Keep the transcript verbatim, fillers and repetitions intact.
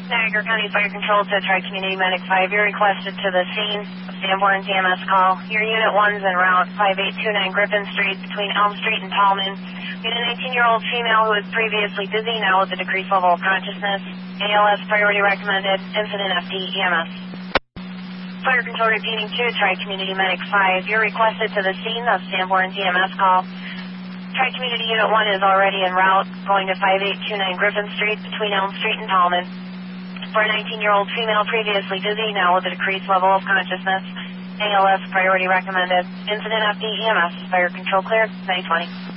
Niagara County Fire Control to Tri-Community Medic five. You're requested to the scene of Sanborn E M S call. Your Unit one's en route, five eight two nine Griffin Street between Elm Street and Tallman. We had a nineteen-year-old female who was previously dizzy, now with a decreased level of consciousness. A L S priority recommended. Incident F D E M S. Fire Control repeating to Tri-Community Medic five. You're requested to the scene of Sanborn E M S call. Tri-Community Unit one is already en route, going to five eight two nine Griffin Street between Elm Street and Tallman. For a nineteen-year-old female previously dizzy, now with a decreased level of consciousness. A L S priority recommended. Incident F D E M S. Fire Control cleared. nine twenty.